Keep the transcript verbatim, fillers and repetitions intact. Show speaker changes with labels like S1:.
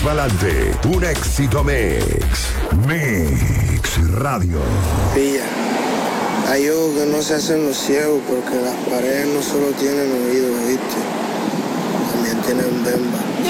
S1: pa'lante. Un éxito mix. Mix Radio.
S2: Pilla. Hay ojos que no se hacen los ciegos porque las paredes no solo tienen oídos, ¿viste? También tienen bemba.